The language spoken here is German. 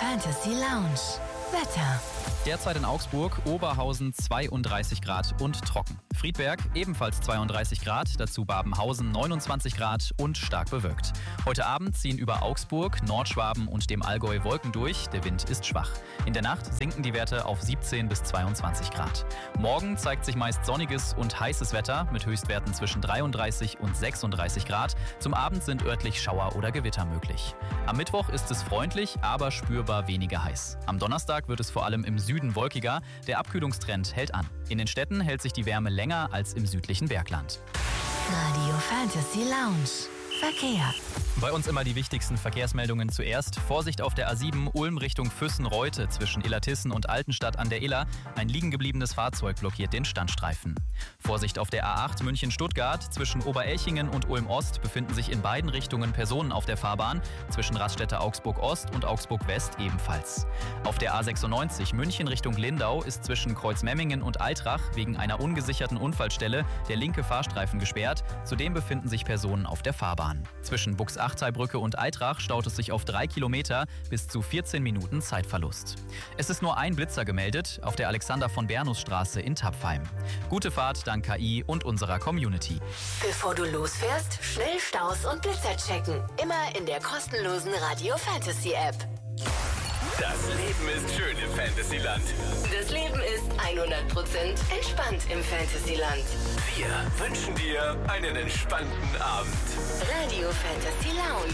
Fantasy Lounge. Wetter. Derzeit in Augsburg, Oberhausen 32 Grad und trocken. Friedberg ebenfalls 32 Grad, dazu Babenhausen 29 Grad und stark bewölkt. Heute Abend ziehen über Augsburg, Nordschwaben und dem Allgäu Wolken durch, der Wind ist schwach. In der Nacht sinken die Werte auf 17 bis 22 Grad. Morgen zeigt sich meist sonniges und heißes Wetter mit Höchstwerten zwischen 33 und 36 Grad. Zum Abend sind örtlich Schauer oder Gewitter möglich. Am Mittwoch ist es freundlich, aber spürbar weniger heiß. Am Donnerstag wird es vor allem im Süden wolkiger, der Abkühlungstrend hält an. In den Städten hält sich die Wärme länger als im südlichen Bergland. Radio Fantasy Lounge. Verkehr. Bei uns immer die wichtigsten Verkehrsmeldungen zuerst. Vorsicht auf der A7 Ulm Richtung Füssen-Reute zwischen Illertissen und Altenstadt an der Iller. Ein liegengebliebenes Fahrzeug blockiert den Standstreifen. Vorsicht auf der A8 München-Stuttgart. Zwischen Oberelchingen und Ulm-Ost befinden sich in beiden Richtungen Personen auf der Fahrbahn. Zwischen Raststätte Augsburg-Ost und Augsburg-West ebenfalls. Auf der A96 München Richtung Lindau ist zwischen Kreuzmemmingen und Aitrach wegen einer ungesicherten Unfallstelle der linke Fahrstreifen gesperrt. Zudem befinden sich Personen auf der Fahrbahn. Zwischen Buchsachtalbrücke und Aitrach staut es sich auf 3 Kilometer bis zu 14 Minuten Zeitverlust. Es ist nur ein Blitzer gemeldet auf der Alexander-von-Bernus-Straße in Tapfheim. Gute Fahrt dank KI und unserer Community. Bevor du losfährst, schnell Staus und Blitzer checken. Immer in der kostenlosen Radio Fantasy App. Das Leben ist schön im Fantasyland. Das Leben ist 100% entspannt im Fantasyland. Wir wünschen dir einen entspannten Abend. Radio Fantasy Lounge.